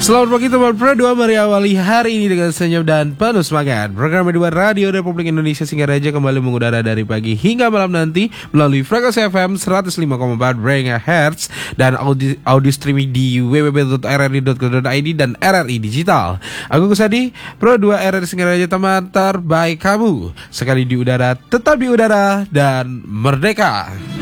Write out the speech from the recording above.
Selamat pagi teman Pro 2, mari awali hari ini dengan senyum dan penuh semangat. Program kedua Radio Republik Indonesia Singaraja kembali mengudara dari pagi hingga malam nanti melalui frekuensi FM 105,4 MHz dan audio streaming di www.rri.co.id dan RRI Digital. Aku Kusadi, Pro 2 RRI Singaraja, teman terbaik kamu. Sekali di udara, tetap di udara dan merdeka.